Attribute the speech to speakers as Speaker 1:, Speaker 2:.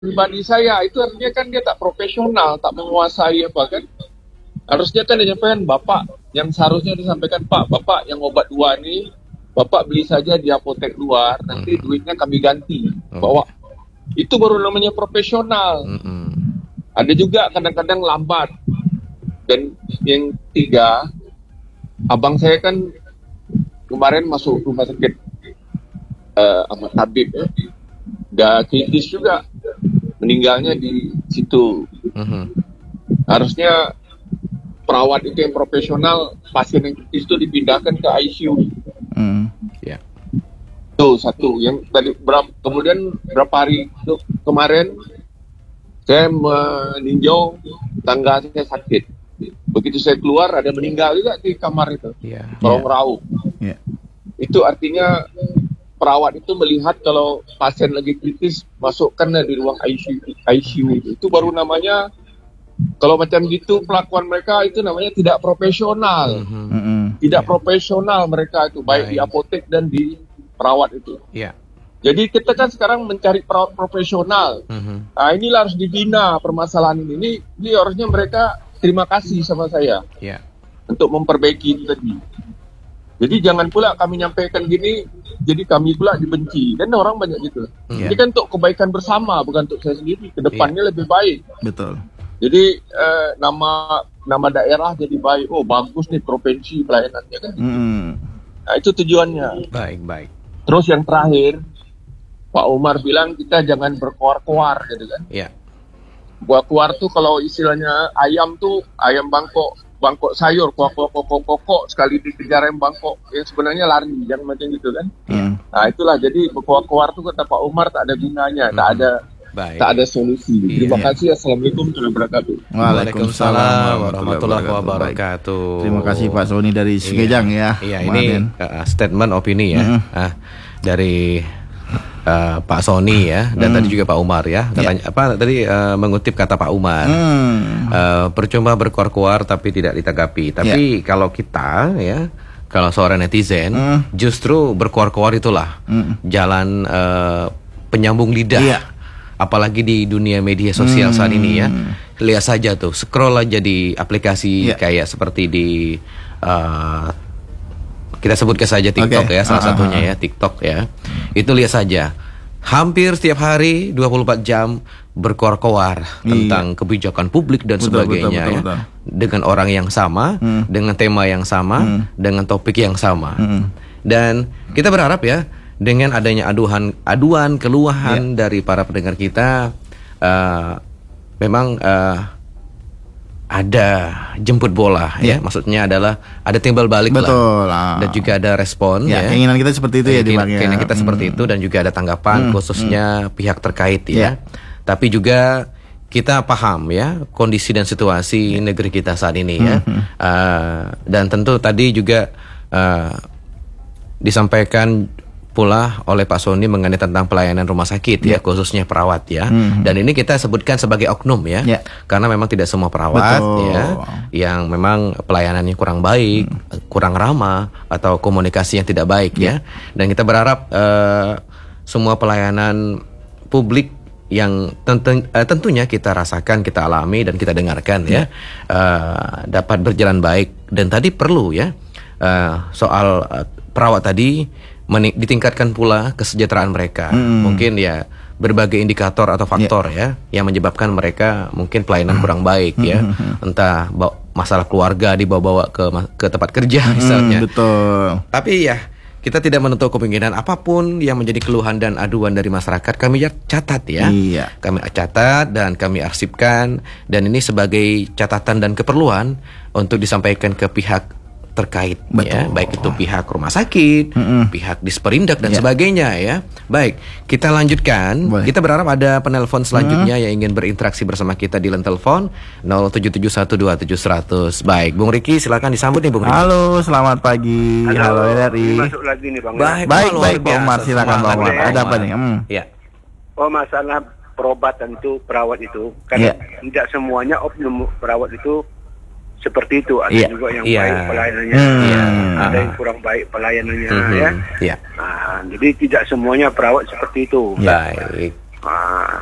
Speaker 1: pribadi saya, itu artinya kan dia tak profesional, tak menguasai apa kan. Harusnya kan disampaikan Bapak, yang seharusnya disampaikan Pak, Bapak yang obat 2 nih, Bapak beli saja di apotek luar, nanti duitnya kami ganti. Bahwa itu baru namanya profesional. Ada juga kadang-kadang lambat. Dan yang 3, abang saya kan kemarin masuk rumah sakit Ahmad Habib ya. Udah kritis juga, meninggalnya di situ. Harusnya perawat itu yang profesional, pasien yang kritis itu dipindahkan ke ICU. Itu satu. Yang tadi kemudian berapa hari kemarin saya meninjau tangga saya sakit. Begitu saya keluar ada meninggal juga di kamar itu. Tolong rauh. Itu artinya perawat itu melihat kalau pasien lagi kritis, masukkan di ruang ICU. Itu baru namanya, kalau macam gitu pelakuan mereka itu namanya tidak profesional. Tidak profesional mereka itu, baik di apotek dan di perawat itu. Jadi kita kan sekarang mencari perawat profesional. Nah, inilah harus dibina permasalahan ini. Ini harusnya mereka terima kasih sama saya untuk memperbaiki itu tadi. Jadi jangan pula kami nyampaikan gini, jadi kami pula dibenci. Dan orang banyak gitu. Ini kan untuk kebaikan bersama, bukan untuk saya sendiri. Kedepannya lebih baik.
Speaker 2: Betul.
Speaker 1: Jadi nama daerah jadi baik. Oh bagus nih provinsi pelayanannya kan. Nah itu tujuannya.
Speaker 3: Baik.
Speaker 1: Terus yang terakhir, Pak Umar bilang kita jangan berkoar-koar gitu kan. Koar-koar tuh kalau istilahnya ayam tuh, ayam bangkok sayur, kokok sekali dikejar ayam bangkok, yang sebenarnya lari, yang macam gitu kan. Nah itulah, jadi berkoar-koar tuh kata Pak Umar tak ada gunanya, tak ada solusi. Terima kasih. Assalamualaikum warahmatullahi wabarakatuh.
Speaker 3: Waalaikumsalam warahmatullahi wabarakatuh.
Speaker 2: Terima kasih Pak Sony dari Sukejang ya.
Speaker 3: Ini statement opini ya dari Pak Sony ya, dan tadi juga Pak Umar ya. Katanya tadi mengutip kata Pak Umar. Percuma berkoar-koar tapi tidak ditanggapi. Tapi kalau kita ya, kalau seorang netizen justru berkoar-koar itulah jalan penyambung lidah. Apalagi di dunia media sosial saat ini ya. Lihat saja tuh, scroll aja di aplikasi kayak seperti di kita sebutkan saja TikTok ya, salah satunya ya, TikTok ya. Itu lihat saja, hampir setiap hari 24 jam berkoar-koar tentang kebijakan publik dan sebagainya ya. Dengan orang yang sama, dengan tema yang sama, dengan topik yang sama. Dan kita berharap ya, dengan adanya aduan, keluhan dari para pendengar kita, memang ada jemput bola ya, maksudnya adalah ada timbal balik lah, dan juga ada respon ya.
Speaker 2: Keinginan kita seperti itu ya,
Speaker 3: keinginan kita seperti itu, dan juga ada tanggapan khususnya pihak terkait ya. Tapi juga kita paham ya kondisi dan situasi negeri kita saat ini ya. Dan tentu tadi juga disampaikan pula oleh Pak Sony mengenai tentang pelayanan rumah sakit ya, khususnya perawat ya. Dan ini kita sebutkan sebagai oknum ya, karena memang tidak semua perawat ya yang memang pelayanannya kurang baik, kurang ramah, atau komunikasi yang tidak baik ya. Dan kita berharap semua pelayanan publik yang tentunya kita rasakan, kita alami dan kita dengarkan ya, dapat berjalan baik. Dan tadi perlu ya, soal perawat tadi ditingkatkan pula kesejahteraan mereka. Mungkin ya berbagai indikator atau faktor ya yang menyebabkan mereka mungkin pelayanan kurang baik ya. Entah masalah keluarga dibawa-bawa ke tempat kerja misalnya.
Speaker 2: Betul.
Speaker 3: Tapi ya kita tidak menutup kemungkinan apapun yang menjadi keluhan dan aduan dari masyarakat kami catat ya. Kami catat dan kami arsipkan, dan ini sebagai catatan dan keperluan untuk disampaikan ke pihak terkait ya, baik itu pihak rumah sakit, pihak Disperindak dan sebagainya ya. Baik, kita lanjutkan. Kita berharap ada penelpon selanjutnya yang ingin berinteraksi bersama kita di line telepon 077127100. Baik, Bung Riki silakan disambut nih Bung Riki.
Speaker 2: Halo, selamat pagi. Halo RRI.
Speaker 4: Masuk lagi nih Bang.
Speaker 2: Baik Pak Umar, silakan Pak Umar. Ada apa nih?
Speaker 3: Ya.
Speaker 4: Oh, masalah perobatan itu, perawat itu kan tidak semuanya oknum perawat itu seperti itu. Ada juga yang baik pelayanannya, ada yang kurang baik pelayanannya ya. Nah, jadi tidak semuanya perawat seperti itu.
Speaker 3: Baik.